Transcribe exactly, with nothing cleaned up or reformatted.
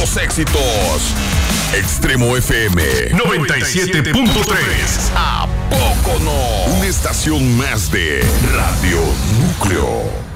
los éxitos. Extremo F M noventa y siete punto tres. ¿A poco no? Una estación más de Radio Núcleo.